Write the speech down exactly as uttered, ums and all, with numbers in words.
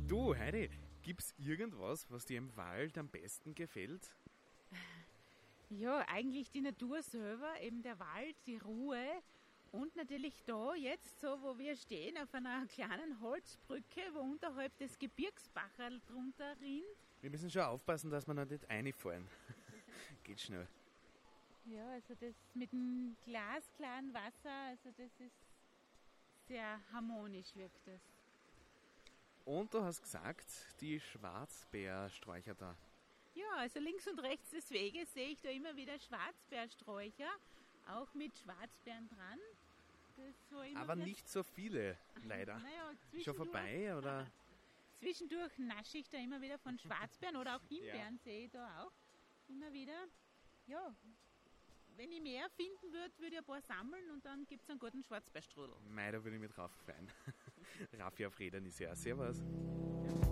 Du, Heidi, gibt's irgendwas, was dir im Wald am besten gefällt? Ja, eigentlich die Natur selber, eben der Wald, die Ruhe und natürlich da jetzt so, wo wir stehen, auf einer kleinen Holzbrücke, wo unterhalb das Gebirgsbacherl drunter rinnt. Wir müssen schon aufpassen, dass wir noch nicht reinfallen. Geht schnell. Ja, also das mit dem glasklaren Wasser, also das ist sehr harmonisch, wirkt das. Und du hast gesagt, die Schwarzbeersträucher da. Ja, also links und rechts des Weges sehe ich da immer wieder Schwarzbeersträucher, auch mit Schwarzbeeren dran. Das war immer Aber wieder nicht so viele, leider. Naja, Schon vorbei, oder? Zwischendurch nasche ich da immer wieder von Schwarzbeeren oder auch Himbeeren, ja. Sehe ich da auch immer wieder. Ja, wenn ich mehr finden würde, würde ich ein paar sammeln und dann gibt es einen guten Schwarzbeerstrudel. Mei, da würde ich mit raufgefallen. Raffi auf Rädern ist ja. Servus.